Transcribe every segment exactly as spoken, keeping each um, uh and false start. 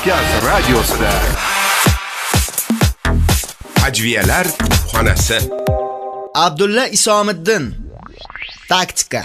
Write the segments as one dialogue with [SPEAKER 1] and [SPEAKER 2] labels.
[SPEAKER 1] Kavkaz radiosida Ajviyalar xonasi.
[SPEAKER 2] Abdulla Isomiddin. Taktika.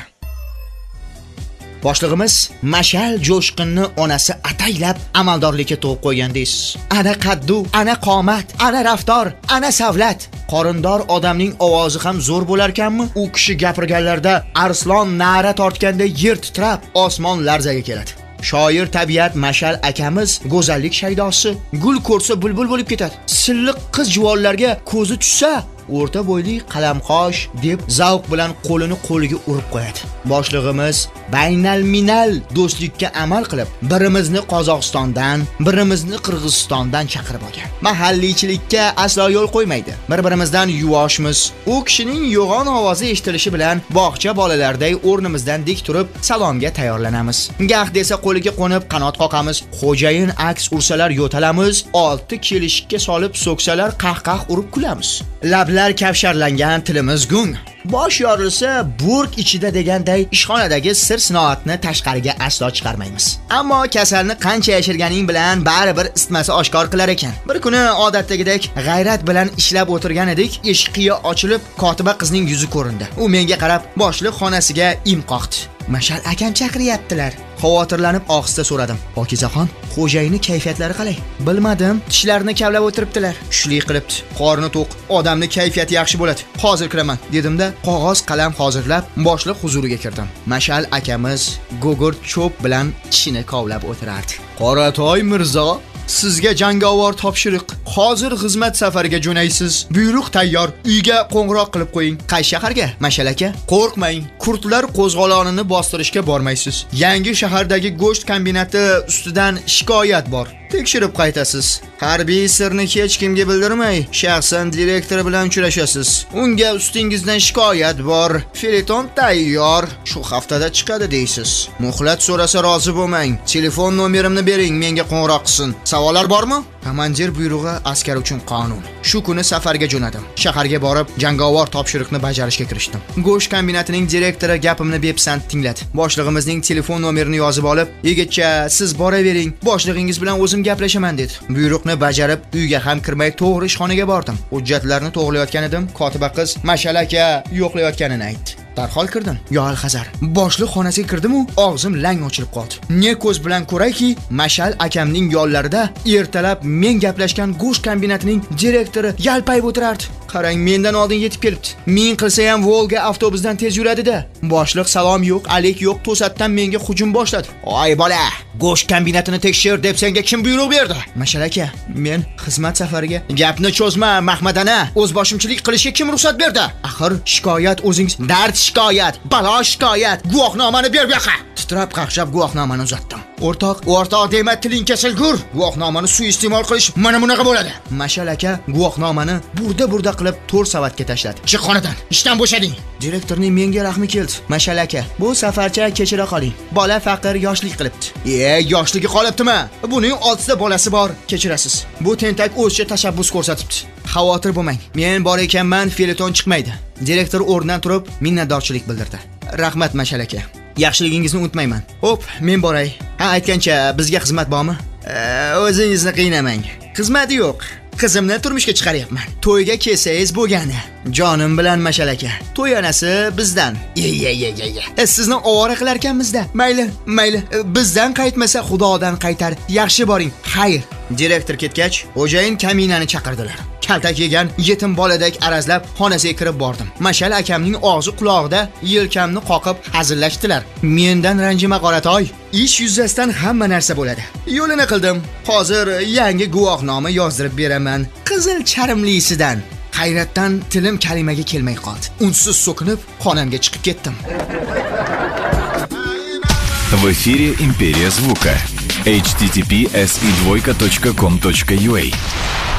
[SPEAKER 2] Boshlig'imiz Mashal Jo'shqinni onasi ataylab amaldorlikka to'g'ib qo'ygan deysiz. Ana qaddu, ana qomat, ana raftor, ana savlat. Qorindor odamning ovozi ham zo'r bo'larkanmi? U kishi gapirganlarda arslon na'ra tortganda yer titrab, osmon larzaga keladi. Shoir tabiat Mashal akamiz go'zallik shaydosi, gul ko'rsa bulbul bo'lib ketadi. Silliq qiz juvonlarga ko'zi tushsa, o'rta bo'yli qalamqosh deb zavq bilan qo'lini qo'liga urib qo'yadi. Boshlig'imiz baynal minal do'stlikka amal qilib, birimizni Qozog'istondan, birimizni Qirg'izistondan chaqirib olgan. Mahalliychilikka aslo yo'l qo'ymaydi. Bir-birimizdan yuvoshmiz. U kishining yo'g'on ovozi eshitilishi bilan bog'cha bolalarday o'rnimizdan dik turib salomga tayyorlanamiz. Gah desa qo'liga qo'nib qanot qoqamiz. Xo'jayin aks ursalar yo'talamiz, olti kelishikka solib so'ksalar qahqah urib kulamiz. Lablar kavsharlangan, tilimiz gung. Bosh yorilsa burk ichida deganday ishxonadagi sir sinoatni tashqariga aslo chiqarmaymiz. Ammo kasalni qancha yashirganing bilan baribir isitmasi oshkor qilar ekan. Bir kuni odatdagidek g'ayrat bilan ishlab o'tirgan edik, eshik qiya ochilib, kotiba qizning yuzi ko'rindi. U menga qarab boshliq xonasiga im qoqdi. Mashal akam chaqiryaptilar. Xavotirlanib ohista so'radim. Pokizaxon, xo'jayini kayfiyatlari qalay? Bilmadim, tishlarini kavlab o'tiribdilar. Tushli qilibdi. Qorni to'q, odamning kayfiyati yaxshi bo'ladi. Hozir kiraman, dedimda, qog'oz qalam hozirlab boshliq huzuriga kirdim. Mashal akamiz gogurt cho'p bilan tishini kovlab o'tirardi. Qoratoy Mirzo, sizga jangovar topshiriq. Hozir xizmat safariga jo'naysiz. Buyruq tayyor. Uyga qo'ng'iroq qilib qo'ying. Qaysi shaharga? Mashal aka, qo'rqmang. Kurtlar qo'zg'olonini bostirishga bormaysiz. Yangi shahardagi go'sht kombinati ustidan shikoyat bor. Tekshirib qaytasiz. Harbiy sirni hech kimga bildirmay, shaxsan direktor bilan uchrashasiz. Unga ustingizdan shikoyat bor. Feleton tayyor. Shu haftada chiqadi deysiz. Muhlat so'rasa rozi bo'lmang. Telefon nomerimni bering, menga qo'ng'iroq qilsin. Savollar bormi? Komandir buyrug'i askar uchun qonun. Shu kuni safarga jo'nadim. Shaharga borib, jangovar topshiriqni bajarishga kirishdim. Go'sht kombinatining direktori gapimni bepsand tingladi. Boshlig'imizning telefon nomerini yozib olib, "Yigitcha, siz boravering, boshlig'ingiz bilan o'zim gaplashaman", dedi. Buyruqni bajarib, uyga ham kirmay to'g'ri ishxonaga bordim. Hujjatlarni to'g'rilayotgan edim. Kotiba qiz Mashal aka yo'qlayotganini aytdi. Darhol kirdim. Yo alhazar. Boshliq xonasiga kirdim-u, og'zim lang ochilib qoldi. Ne ko'z bilan ko'rayki, Mashal akamning yo'llarida ertalab men gaplashgan go'sht kombinatining direktori yalpayib o'tirardi. Qarang, mendan oldin yetib kelibdi. Ming qilsa ham Volga avtobusdan tez yuradi-da. Boshliq salom yo'q, alik yo'q, to'satdan menga hujum boshladi. "Oy bola, go'sht kombinatini tekshir deb senga kim buyruq berdi?" Mashal aka, men xizmat safariga. "Gapni cho'zma, Mahmadana. O'z boshimchilik qilishga kim ruxsat berdi? Axir shikoyat o'zingiz, dard shikoyat, balo shikoyat, guvohnomani ber bu yoqqa." Titrab qaqshab guvohnomani uzatdim. "O'rtoq, o'rtoq dema, tiling kesilgur. Guvohnomani suiiste'mol qilish mana bunaqa bo'ladi." Mashal aka guvohnomani burda-burda qilib to'rt savatga tashladi. "Chiq xonadan, ishdan bo'shading." Direktorning menga rahmi keldi. "Mashal aka, bu safarcha kechira qoling. Bola faqir yoshlik qilibdi." "E, yoshligi qolibdimi? Buning oltita bolasi bor, kechirasiz. Bu tentak o'zcha tashabbus ko'rsatibdi. Xavotir bo'lmang. Men bor ekanman, feleton chiqmaydi." Direktor o'rnidan turib minnatdorchilik bildirdi. "Rahmat Mashal aka. Yaxshiligingizni unutmayman. Hop, men boray. Ha, aytgancha bizga xizmat bormi?" E, "O'zingizni qiynamang. Xizmati yo'q. Qizimni turmushga chiqaryapman. To'yga kelsangiz bo'lgani." "Jonim bilan Mashal aka. To'y onasi bizdan." "Ye ye ye ye. E, sizni ovora qilar ekanmiz-da. Mayli, mayli. E, bizdan qaytmasa Xudodan qaytar. Yaxshi boring. Xayr." Direktor ketgach, xo'jayin kaminani chaqirdilar. Kaltak yegan yetim boladek arazlab xonasiga kirib bordim. Mashal akamning og'zi quloqida yelkamni qoqib hazillashdilar. "Mendan ranjima Qoratoy. Ish yuzasidan hamma narsa bo'ladi. Yo'lini qildim. Hozir yangi guvohnoma yozdirib beraman. Qizil charmlisidan." Hayratdan tilim kalimaga kelmay qoldi. Unsiz so'kinib xonamga chiqib ketdim.
[SPEAKER 3] В эфире Империя звука. эйч ти ти пи эс и двойка точка ком точка ю а